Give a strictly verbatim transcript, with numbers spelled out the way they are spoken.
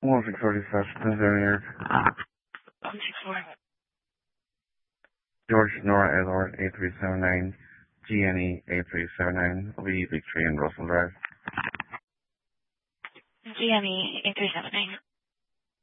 one six four dispatch, ten seven here. one six four. George Nora Edward eight three seven nine, G N E eight three seven nine, will be Victory and Russell Drive. G N E eight three seven nine.